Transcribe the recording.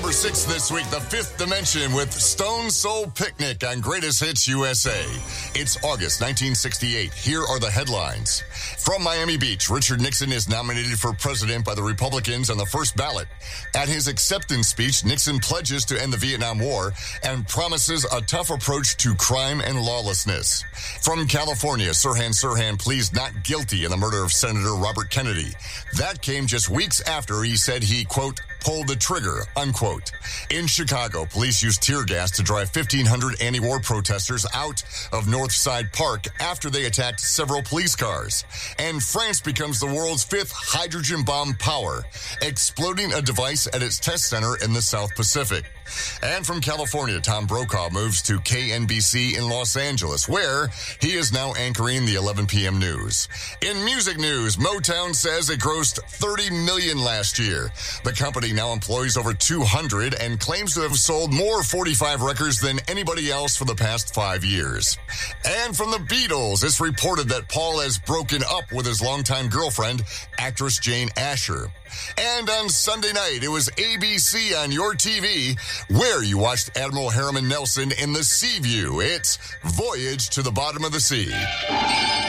number 6 this week, The Fifth Dimension with Stone Soul Picnic on Greatest Hits USA. It's August 1968. Here are the headlines. From Miami Beach, Richard Nixon is nominated for president by the Republicans on the first ballot. At his acceptance speech, Nixon pledges to end the Vietnam War and promises a tough approach to crime and lawlessness. From California, Sirhan Sirhan pleads not guilty in the murder of Senator Robert Kennedy. That came just weeks after he said he, quote, pulled the trigger, unquote. In Chicago, police used tear gas to drive 1,500 anti-war protesters out of Northside Park after they attacked several police cars. And France becomes the world's 5th hydrogen bomb power, exploding a device at its test center in the South Pacific. And from California, Tom Brokaw moves to KNBC in Los Angeles, where he is now anchoring the 11 p.m. news. In music news, Motown says it grossed $30 million last year. The company now employs over 200 and claims to have sold more 45 records than anybody else for the past 5 years. And from the Beatles, it's reported that Paul has broken up with his longtime girlfriend, actress Jane Asher. And on Sunday night, it was ABC on your TV, where you watched Admiral Harriman Nelson in the Sea View. It's Voyage to the Bottom of the Sea.